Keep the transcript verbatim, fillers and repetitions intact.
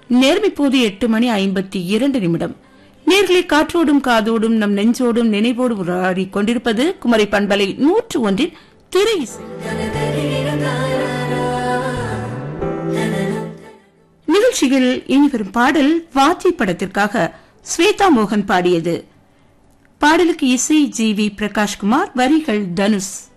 நேரம் இப்போது எட்டு மணி ஐம்பத்தி இரண்டு நிமிடம். நேர்களை காற்றோடும் காதோடும் நம் நெஞ்சோடும் நினைவோடு உராடி கொண்டிருப்பது குமரி பண்பலை நூற்று ஒன்றின் திரை இசை. நிகழ்ச்சியில் இனி வரும் பாடல் வாத்தி படத்திற்காக ஸ்வேதா மோகன் பாடியது. பாடலுக்கு இசை ஜி வி பிரகாஷ்குமார், வரிகள் தனுஷ்.